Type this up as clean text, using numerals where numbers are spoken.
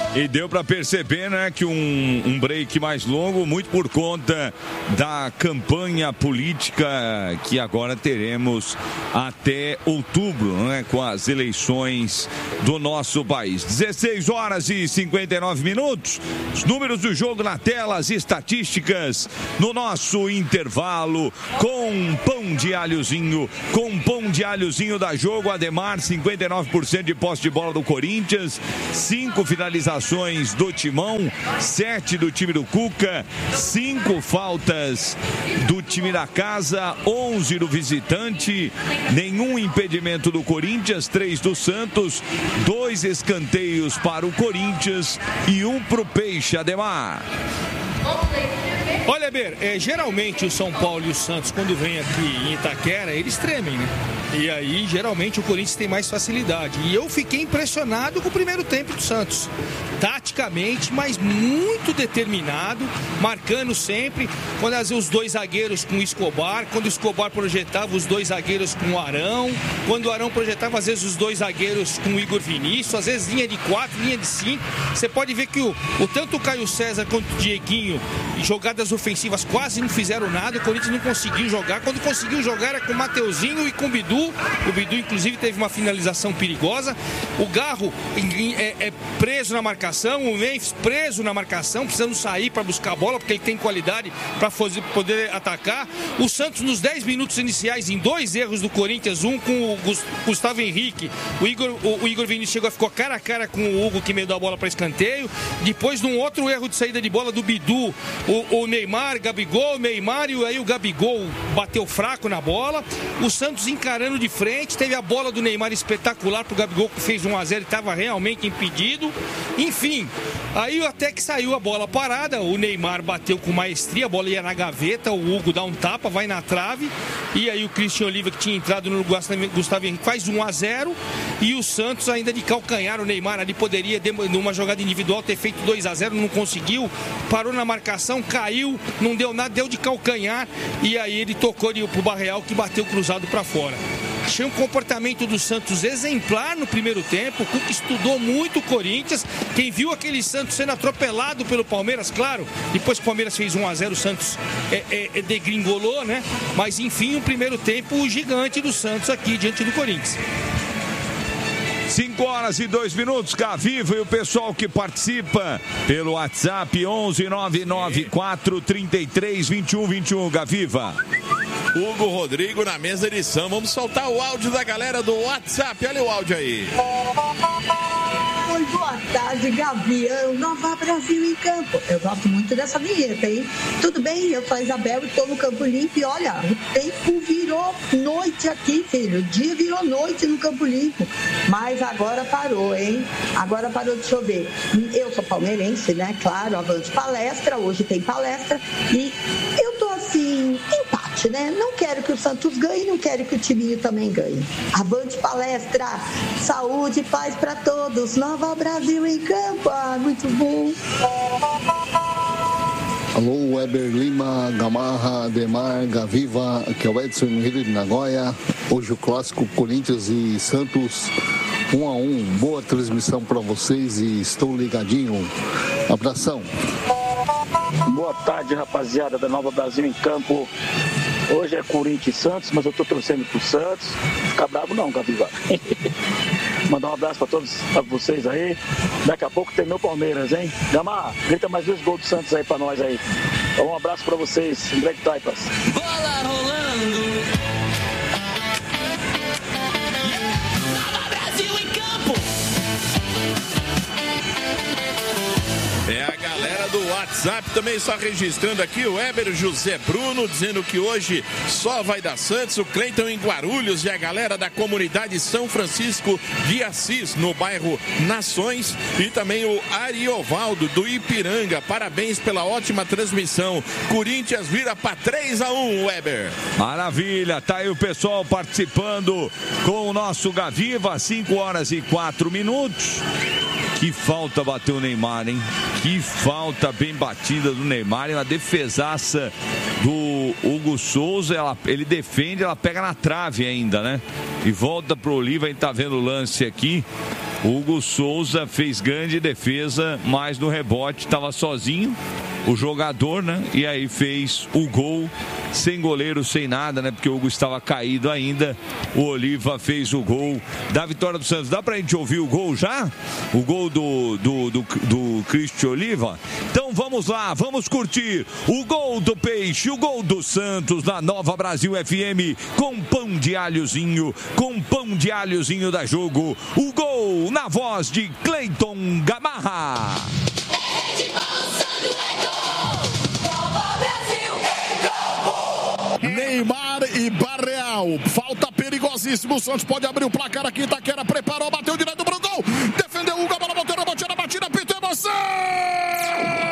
E deu para perceber, né, que um break mais longo, muito por conta da campanha política que agora teremos até outubro, né, com as eleições do nosso país. 16 horas e 59 minutos. Os números do jogo na tela, as estatísticas no nosso intervalo com pão de alhozinho. Com pão de alhozinho da Jogo, Ademar, 59% de posse de bola do Corinthians, 5 finalizações do Timão, 7 do time do Cuca, 5 faltas do time da casa, 11 do visitante, nenhum impedimento do Corinthians, 3 do Santos, 2 escanteios para o Corinthians e 1 para o Peixe, Ademar. Olha, Ber, geralmente o São Paulo e o Santos, quando vem aqui em Itaquera, eles tremem, né? E aí, geralmente, o Corinthians tem mais facilidade. E eu fiquei impressionado com o primeiro tempo do Santos. Taticamente, mas muito determinado, marcando sempre. Quando às vezes os 2 zagueiros com o Escobar, quando o Escobar projetava os 2 zagueiros com o Arão, quando o Arão projetava às vezes os 2 zagueiros com o Igor Vinícius, às vezes linha de 4, linha de 5. Você pode ver que o tanto o Caio César quanto o Dieguinho, jogadas ofensivas quase não fizeram nada. O Corinthians não conseguiu jogar. Quando conseguiu jogar era com o Mateuzinho e com o Bidu. O Bidu, inclusive, teve uma finalização perigosa. O Garro é preso na marcação. O Memphis preso na marcação, precisando sair para buscar a bola, porque ele tem qualidade para poder atacar. O Santos, nos 10 minutos iniciais, em 2 erros do Corinthians, um com o Gustavo Henrique. O Igor Vinícius ficou cara a cara com o Hugo, que meio da bola para escanteio. Depois de um outro erro de saída de bola do Bidu, o Neymar, Gabigol, Neymar, e aí o Gabigol bateu fraco na bola. O Santos encarando de frente, teve a bola do Neymar espetacular pro Gabigol, que fez 1-0 e estava realmente impedido. Enfim, aí até que saiu a bola parada, o Neymar bateu com maestria, a bola ia na gaveta, o Hugo dá um tapa, vai na trave, e aí o Christian Oliva, que tinha entrado no Gustavo Henrique, faz 1-0, e o Santos ainda de calcanhar, o Neymar ali poderia, numa jogada individual, ter feito 2-0, não conseguiu, parou na marcação, caiu, não deu nada, deu de calcanhar, e aí ele tocou pro Barreal, que bateu cruzado para fora. Achei um comportamento do Santos exemplar no primeiro tempo. O Cuca estudou muito o Corinthians. Quem viu aquele Santos sendo atropelado pelo Palmeiras, claro, depois que o Palmeiras fez 1-0, o Santos degringolou, né? Mas enfim, um primeiro tempo gigante do Santos aqui diante do Corinthians. 5 horas e 2 minutos, Gaviva, e o pessoal que participa pelo WhatsApp 11 994 33 21 21, Gaviva. Hugo Rodrigo na mesa de som. Vamos soltar o áudio da galera do WhatsApp. Olha o áudio aí. Oi, boa tarde, Gavião. Nova Brasil em Campo. Eu gosto muito dessa vinheta, hein? Tudo bem? Eu sou a Isabel e estou no Campo Limpo. E olha, o tempo virou noite aqui, filho. O dia virou noite no Campo Limpo. Mas agora parou, hein? Agora parou de chover. Eu sou palmeirense, né? Claro, avante palestra. Hoje tem palestra. E eu tô assim, empate, né? Não quero que o Santos ganhe, não quero que o timinho também ganhe. Avante palestra. Saúde e paz para todos. Nova Brasil em Campo. Ah, muito bom. Alô, Weber Lima, Gamarra, Ademar, Gaviva, aqui é o Edson Rio de Nagoya. Hoje o clássico Corinthians e Santos 1-1. Boa transmissão para vocês e estou ligadinho. Abração. Boa tarde, rapaziada da Nova Brasil em Campo. Hoje é Corinthians e Santos, mas eu tô torcendo pro Santos. Fica bravo não, Gaviva. Mandar um abraço pra todos vocês aí. Daqui a pouco tem meu Palmeiras, hein? Gamar, grita mais 2 gols do Santos aí pra nós aí. Então, um abraço pra vocês, em Black Taipas. Bola rolando. Nova Brasil em Campo. É a galera do WhatsApp também só registrando aqui, o Weber José Bruno dizendo que hoje só vai dar Santos, o Cleiton em Guarulhos e a galera da comunidade São Francisco de Assis, no bairro Nações, e também o Ariovaldo do Ipiranga, parabéns pela ótima transmissão, Corinthians vira para 3-1, Weber. Maravilha, tá aí o pessoal participando com o nosso Gaviva, 5 horas e 4 minutos. Que falta bateu o Neymar, hein? Que falta bem batida do Neymar. E uma defesaça do Hugo Souza. Ele defende, ela pega na trave ainda, né? E volta pro Oliva, a gente tá vendo o lance aqui. Hugo Souza fez grande defesa, mas no rebote estava sozinho, o jogador, né? E aí fez o gol, sem goleiro, sem nada, né? Porque o Hugo estava caído ainda. O Oliva fez o gol da vitória do Santos. Dá pra gente ouvir o gol já? O gol do Cristian Oliva? Então vamos lá, vamos curtir o gol do Peixe, o gol do Santos na Nova Brasil FM, com pão de alhozinho, da Jogo. O gol na voz de Cleiton Gamarra. Neymar e Barreal. Falta perigosíssima. O Santos pode abrir o placar aqui. Itaquera preparou, bateu direto pro gol. Defendeu o Hugo, a bola voltou na batida, apitou, emoção!